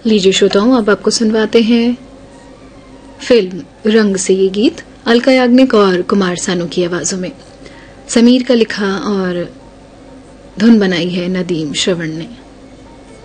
लीजिए श्रोताओं, अब आपको सुनवाते हैं फिल्म रंग से ये गीत अलका याग्निक और कुमार सानू की आवाजों में। समीर का लिखा और धुन बनाई है नदीम श्रवण ने।